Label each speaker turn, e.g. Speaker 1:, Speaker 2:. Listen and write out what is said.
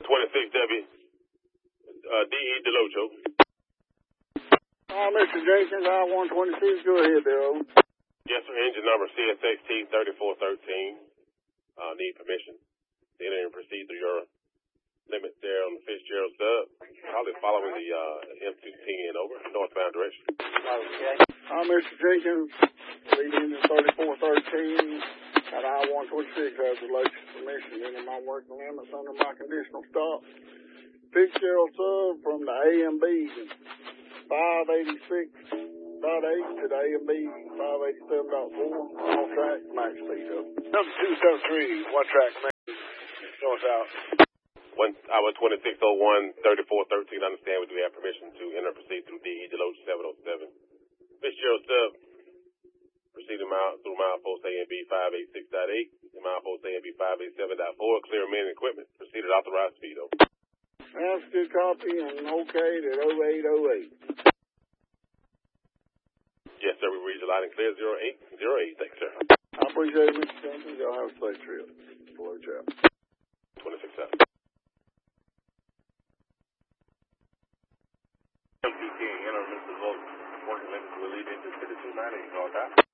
Speaker 1: 26W, DE DeLocho.
Speaker 2: Mr. Jenkins, I-126, go ahead there, over.
Speaker 1: Yes, sir. Engine number CSXT 3413. Need permission to enter and proceed through your limit there on the Fitzgerald sub. Probably following the M210 over, northbound direction.
Speaker 2: Okay. Mr. Jenkins, lead engine 3413 at I-126 has the latest permission into my working limits under my conditional stop. Fitzgerald sub from the AMB 586.8 to the AMB 587.4 on track, max speed up.
Speaker 3: Number 273, one track, man. North out.
Speaker 1: Hour 2601, 3413. Understand we do have permission to enter and proceed through DE Deloach 707. Fitzgerald sub. Proceeding through milepost AMB 586.8 and milepost AMB 587.4. Clear men and equipment. Proceed at authorized speed over.
Speaker 2: That's a good copy and okay at 0808.
Speaker 1: Yes, sir. We read you loud and clear. 0808. Thanks, sir.
Speaker 2: I appreciate it, Mr. Jenkins. Y'all have a safe trip. Hello, chap.
Speaker 1: 26-7.
Speaker 4: MPK, enter Mr. Volk. Working limits will lead into 5290. North out.